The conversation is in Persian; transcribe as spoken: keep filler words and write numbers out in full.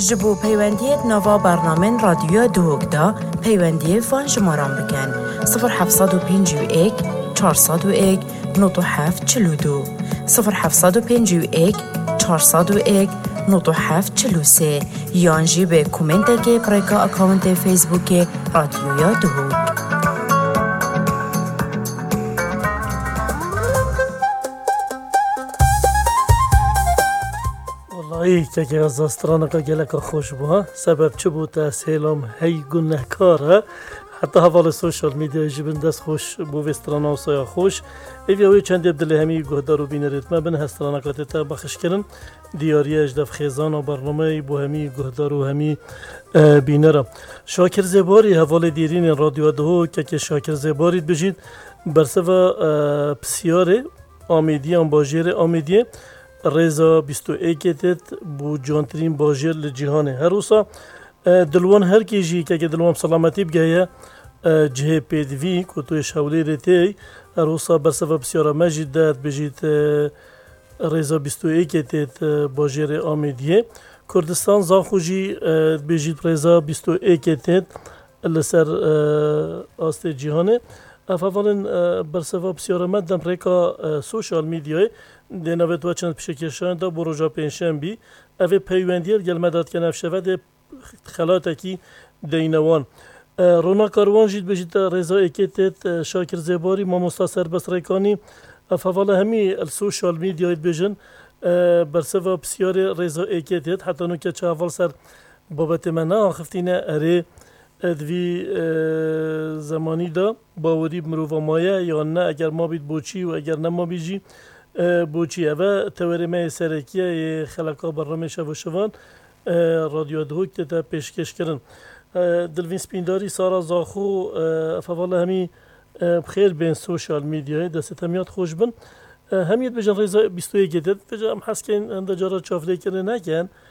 جبو پیوندیت نوا برنامه رادیو دوگدا پیوندی فان شماران بکن صفر هفتصد و پنجاه و یک چهارصد و یک نود و هفت چهل و دو صفر هفتصد و پنجاه و یک چهارصد و یک نود و هفت چهل و سه یانجی به کومنت که پریکا اکاونت فیسبوک رادیو دوگ. ای که از استرانکا گلکا خوش بوها سبب چه بود تسهیلم هی گنهکاره حتی حوال سوشال میدیا جبن دست خوش بو استرانا و سایا خوش ایوی چند ابدلی همی گهدار و بین ریتمه بن هسترانکا تیتا بخش کرن دیاری اجدف خیزان و برنامه بو همی گهدار و همی بینه را شاکر زباری حوال دیرین رادیو دهو که که شاکر زباری بجید برسوا پسیاره آمیدی انباجیر آمیدیه رضا بیست و یک تت بو جانترین باجر لجهانه هر روسا دلوان هر کیجی که دلوان سلامتی بگیه جه پیدوی که توی شولی ریتی هر روسا برسوا بسیارا مجید داد بجید رضا بیست و یک تت باجر آمیدیه کردستان زاخوجی بجید رضا بیست و یک تت لسر آست جهانه افوالن برسوا بسیارا مدن ریکا سوشال میدیای دنوت و چند پیشکشان دا بروجا پنجشنبه اوه پیوندیر گل مداد که نفشود خلاته کی دینوان رونا کاروان جید بجید رضا اکیتت شاکر زباری ماموستا سربست ریکانی افوال همی السوشال میدیای بجن برسوا بسیار رضا اکیتت حتی نو که چه اول سر بابت منه آخفتینه اره دوی زمانی دا باوری مروفا مایه یا نه اگر ما بید بوچی و اگر نه ما بیجی بوچی و تورمه سرکیه خلقا برنامه شو شوان رادیو دهوک تا پیشکش کردن دلوین سپینداری سارا زاخو افوالا همی بخیر بین سوشال میدیای دست همیات خوش بن همیت بجن رضا بیست و یک گدت بجن هم حس که این اندجارا چافده کرده نکن